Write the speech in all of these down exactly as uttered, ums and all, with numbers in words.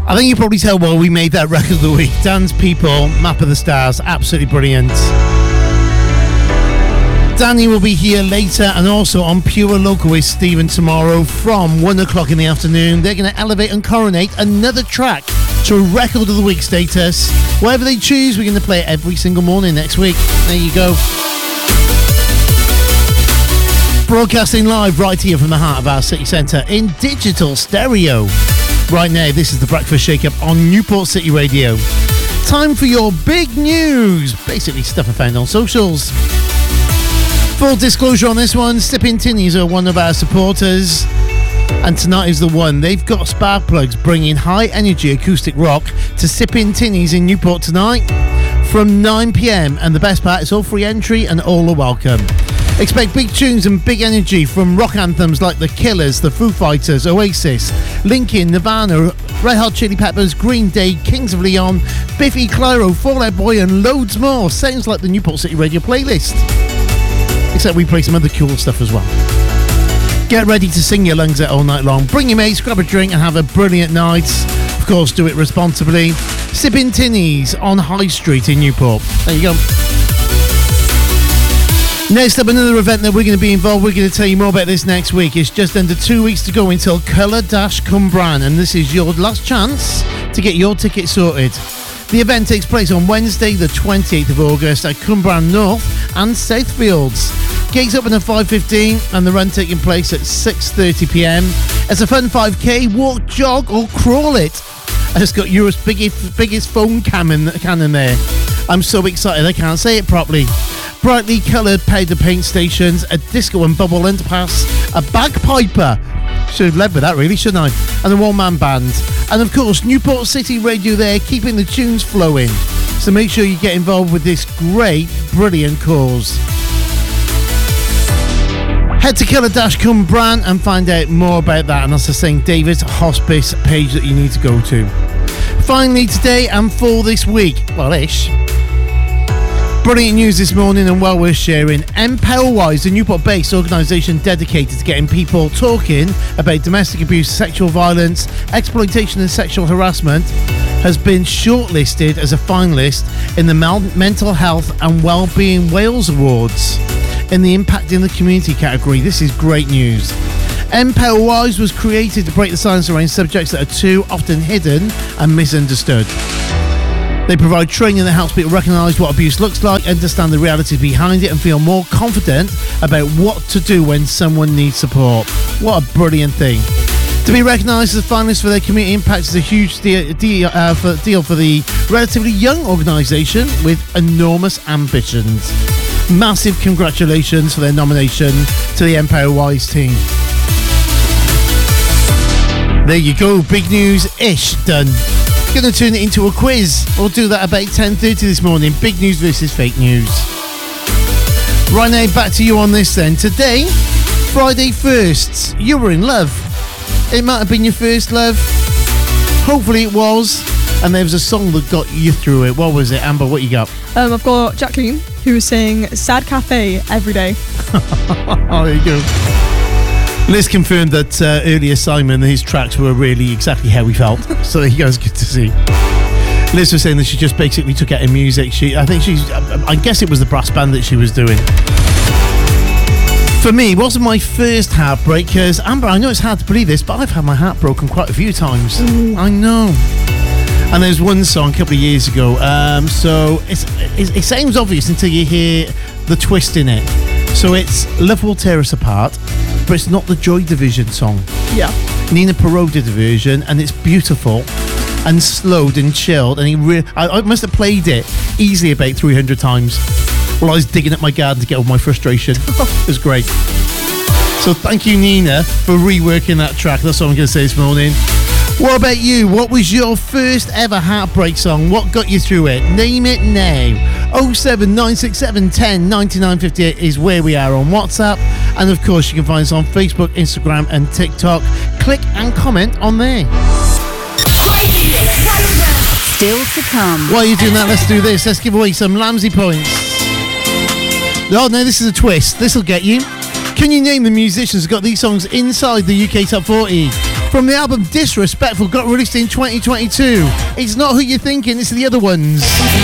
I think you probably tell why we made that record of the week. Dance People, Map of the Stars, absolutely brilliant. Danny will be here later, and also on Pure Local with Stephen tomorrow from one o'clock in the afternoon. They're going to elevate and coronate another track to a record of the week status. Whatever they choose, we're going to play it every single morning next week. There you go. Broadcasting live right here from the heart of our city centre in digital stereo. Right now, this is the Breakfast Shake-Up on Newport City Radio. Time for your big news. Basically stuff I found on socials. Full disclosure on this one, Sipping Tinnies are one of our supporters. And tonight is the one. They've got spark plugs bringing high energy acoustic rock to Sipping Tinnies in Newport tonight from nine p.m. And the best part, it's all free entry and all are welcome. Expect big tunes and big energy from rock anthems like The Killers, The Foo Fighters, Oasis, Linkin, Nirvana, Red Hot Chili Peppers, Green Day, Kings of Leon, Biffy Clyro, Fall Out Boy and loads more. Sounds like the Newport City Radio playlist. Except we play some other cool stuff as well. Get ready to sing your lungs out all night long. Bring your mates, grab a drink and have a brilliant night. Of course, do it responsibly. Sipping Tinnies on High Street in Newport. There you go. Next up, another event that we're going to be involved. We're going to tell you more about this next week. It's just under two weeks to go until Colour Dash Cwmbran, and this is your last chance to get your ticket sorted. The event takes place on Wednesday, the twenty-eighth of August at Cwmbran North and Southfields. Gates open at five fifteen and the run taking place at six thirty p.m. It's a fun five K, walk, jog or crawl it. It's got Europe's biggest, biggest phone cannon, cannon there. I'm so excited I can't say it properly. Brightly coloured powder paint stations, a disco and bubble underpass, a bagpiper, should have led with that really, shouldn't I? And a one-man band. And of course, Newport City Radio there, keeping the tunes flowing. So make sure you get involved with this great, brilliant cause. Head to Colour Dash Cwmbran and find out more about that. And that's the Saint David's Hospice page that you need to go to. Finally, today and for this week, well, ish. Brilliant news this morning and well worth sharing. Empowerwise, a Newport-based organisation dedicated to getting people talking about domestic abuse, sexual violence, exploitation and sexual harassment, has been shortlisted as a finalist in the Mel- Mental Health and Wellbeing Wales Awards in the Impact in the Community category. This is great news. Empowerwise was created to break the silence around subjects that are too often hidden and misunderstood. They provide training that helps people recognise what abuse looks like, understand the realities behind it and feel more confident about what to do when someone needs support. What a brilliant thing. To be recognised as a finalist for their community impact is a huge deal, deal, uh, for, deal for the relatively young organisation with enormous ambitions. Massive congratulations for their nomination to the Empowerwise team. There you go, big news-ish done. Going to turn it into a quiz. We'll do that about ten thirty this morning. Big news versus fake news. Right now, back to you on this then. Today, Friday firsts. You were in love. It might have been your first love. Hopefully it was. And there was a song that got you through it. What was it, Amber? What you got? Um, I've got Jacqueline, who was saying Sad Cafe every day. Oh, there you go. Liz confirmed that uh, earlier Simon, his tracks were really exactly how he felt. So there you go, it's good to see. Liz was saying that she just basically took out her music. She, I think she's, I guess it was the brass band that she was doing. For me, it wasn't my first heartbreak, because Amber, I know it's hard to believe this, but I've had my heart broken quite a few times. Mm. I know. And there's one song a couple of years ago. Um, so it's, it, it sounds obvious until you hear the twist in it. So it's Love Will Tear Us Apart, but it's not the Joy Division song. Yeah. Nina Perot did the version, and it's beautiful and slowed and chilled. And he re- I, I must have played it easily about three hundred times while I was digging up my garden to get over my frustration. It was great. So thank you, Nina, for reworking that track. That's what I'm going to say this morning. What about you? What was your first ever heartbreak song? What got you through it? Name it now. oh seven nine six seven one oh nine nine five eight is where we are on WhatsApp. And of course, you can find us on Facebook, Instagram and TikTok. Click and comment on there. Still to come. While you're doing that, let's do this. Let's give away some Lamsey points. Oh, no, this is a twist. This will get you. Can you name the musicians who got these songs inside the U K Top forty? From the album Disrespectful, got released in twenty twenty-two. It's not who you're thinking, it's the other ones.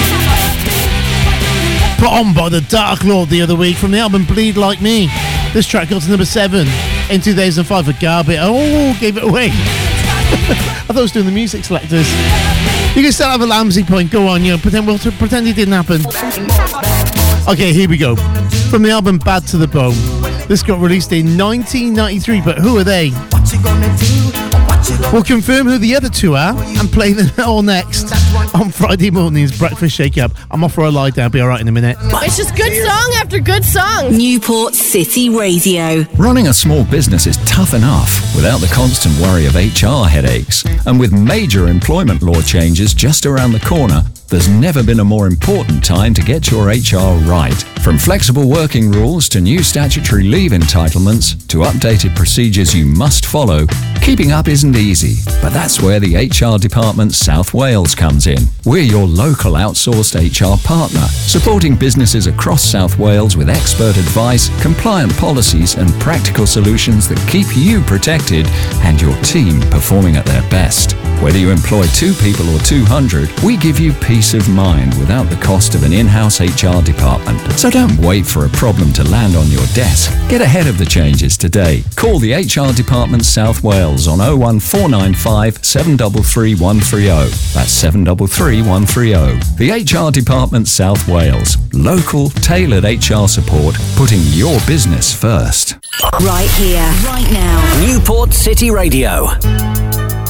Put on by the Dark Lord the other week from the album Bleed Like Me. This track got to number seven in two thousand five for Garbit. Oh, gave it away. I thought I was doing the music selectors. You can still have a Lamsey point. Go on, you know, pretend, we'll pretend it didn't happen. Okay, here we go. From the album Bad to the Bone. This got released in nineteen ninety-three, but who are they? We'll confirm who the other two are and play them all next on Friday morning's Breakfast Shake Up. I'm off for a lie down, be alright in a minute. It's just good song after good song. Newport City Radio. Running a small business is tough enough without the constant worry of H R headaches. And with major employment law changes just around the corner, there's never been a more important time to get your H R right. From flexible working rules to new statutory leave entitlements to updated procedures you must follow, keeping up isn't easy. But that's where the H R Department South Wales comes in. We're your local outsourced H R partner, supporting businesses across South Wales with expert advice, compliant policies and practical solutions that keep you protected and your team performing at their best. Whether you employ two people or two hundred, we give you peace of mind without the cost of an in-house H R department. So don't wait for a problem to land on your desk. Get ahead of the changes today. Call the H R Department South Wales on oh one four nine five, seven three three, one three oh. That's seven three three, one three oh. The H R Department South Wales. Local, tailored H R support, putting your business first. Right here, right now. Newport City Radio.